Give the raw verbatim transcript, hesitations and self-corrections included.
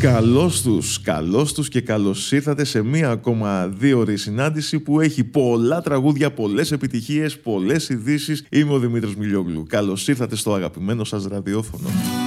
Καλώς τους, καλώς τους και καλώς ήρθατε σε μία ακόμα δύο ώρη συνάντηση που έχει πολλά τραγούδια, πολλές επιτυχίες, πολλές ειδήσεις. Είμαι ο Δημήτρης Μιλιόγλου. Καλώς ήρθατε στο αγαπημένο σας ραδιόφωνο.